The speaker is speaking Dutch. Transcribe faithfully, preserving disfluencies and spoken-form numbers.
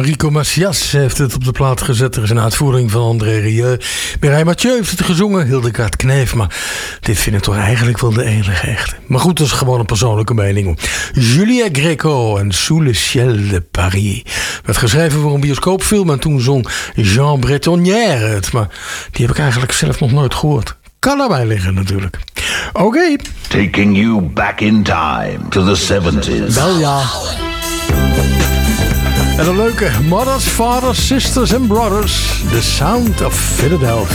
Enrico Macias heeft het op de plaat gezet. Er is een uitvoering van André Rieu. Mireille Mathieu heeft het gezongen. Hildegard Knijf. Maar dit vind ik toch eigenlijk wel de enige echte. Maar goed, dat is gewoon een persoonlijke mening. Julia Greco en Sous le ciel de Paris. Werd geschreven voor een bioscoopfilm. En toen zong Jean Bretonnière het. Maar die heb ik eigenlijk zelf nog nooit gehoord. Kan daarbij liggen natuurlijk. Oké. Okay. Taking you back in time to the seventies. Wel ja. En een leuke Mothers, Fathers, Sisters and Brothers. The Sound of Philadelphia.